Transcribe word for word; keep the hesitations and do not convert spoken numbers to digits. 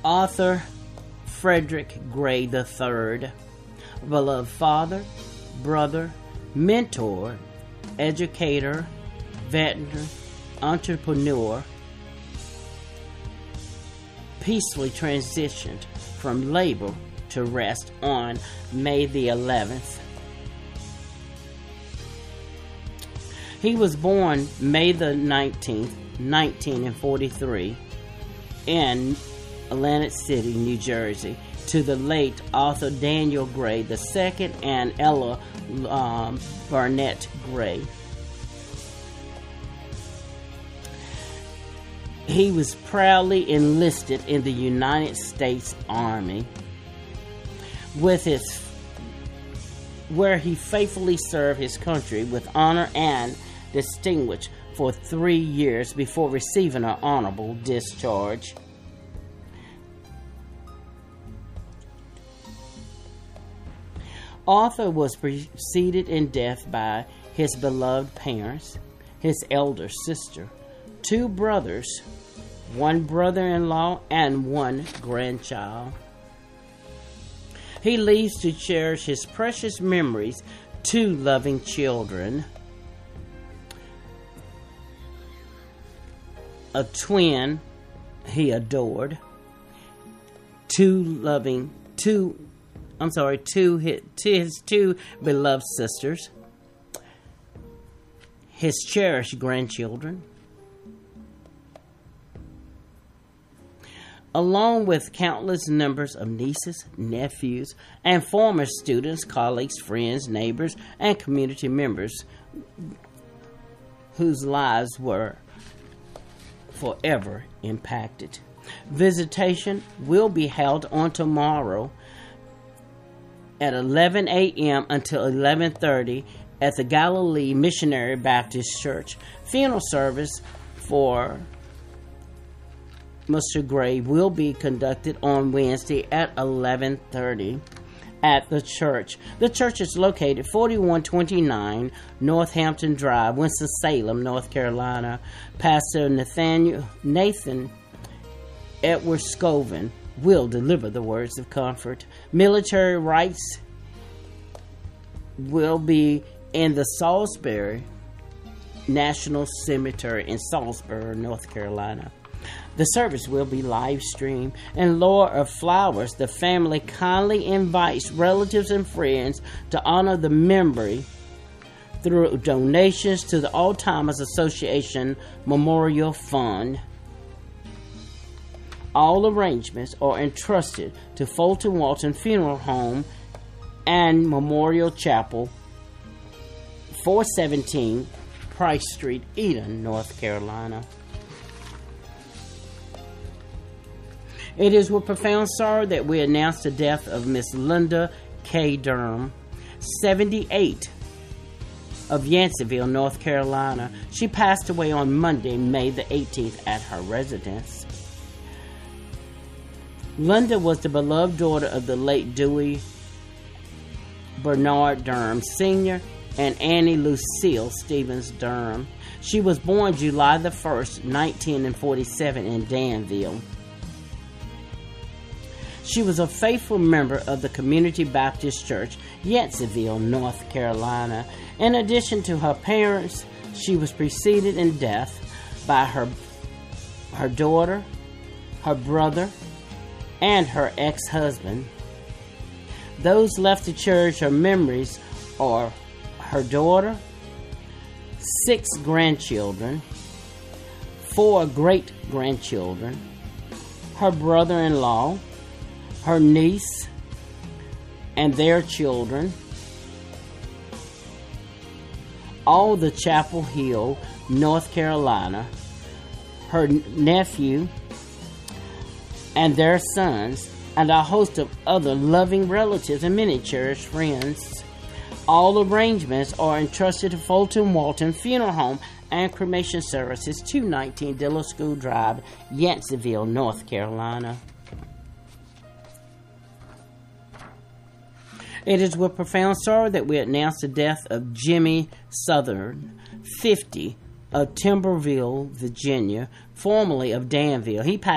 Arthur Frederick Gray the third, beloved father, brother, mentor, educator, veteran, entrepreneur, peacefully transitioned from labor to rest on May the eleventh. He was born May the nineteenth, nineteen forty-three, in Atlantic City, New Jersey, to the late Arthur Daniel Gray the second and Ella um, Barnett Gray. He was proudly enlisted in the United States Army, with his, where he faithfully served his country with honor and distinguished for three years before receiving an honorable discharge. Arthur was preceded in death by his beloved parents, his elder sister, two brothers, one brother-in-law, and one grandchild. He leaves to cherish his precious memories two loving children, a twin he adored, two loving, two, I'm sorry, two his, his two beloved sisters, his cherished grandchildren, along with countless numbers of nieces, nephews, and former students, colleagues, friends, neighbors, and community members whose lives were forever impacted. Visitation will be held on tomorrow at eleven a.m. until eleven thirty at the Galilee Missionary Baptist Church. Funeral service for Mister Gray will be conducted on Wednesday at eleven thirty at the church. The church is located forty-one twenty-nine Northampton Drive, Winston-Salem, North Carolina. Pastor Nathaniel Nathan Edward Scovin will deliver the words of comfort. Military rites will be in the Salisbury National Cemetery in Salisbury, North Carolina. The service will be live streamed. In lieu of flowers, the family kindly invites relatives and friends to honor the memory through donations to the Alzheimer's Association Memorial Fund. All arrangements are entrusted to Fulton Walton Funeral Home and Memorial Chapel, four seventeen Price Street, Eden, North Carolina. It is with profound sorrow that we announce the death of Miss Linda K. Durham, seventy-eight, of Yanceyville, North Carolina. She passed away on Monday, May the eighteenth, at her residence. Linda was the beloved daughter of the late Dewey Bernard Durham Senior and Annie Lucille Stevens Durham. She was born July the first, nineteen forty-seven, in Danville. She was a faithful member of the Community Baptist Church, Yanceyville, North Carolina. In addition to her parents, she was preceded in death by her, her daughter, her brother, and her ex-husband. Those left to cherish her memories are her daughter, six grandchildren, four great-grandchildren, her brother-in-law, her niece, and their children, all the Chapel Hill, North Carolina, her nephew, and their sons, and a host of other loving relatives and many cherished friends. All arrangements are entrusted to Fulton Walton Funeral Home and Cremation Services, two nineteen Dilla School Drive, Yanceyville, North Carolina. It is with profound sorrow that we announce the death of Jimmy Southern, fifty, of Timberville, Virginia, formerly of Danville. He passed